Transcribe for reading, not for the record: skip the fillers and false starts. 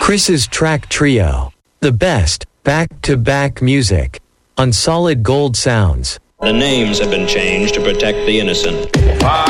Chris's Track Trio. The best, back-to-back music. On Solid Gold Sounds. The names have been changed to protect the innocent.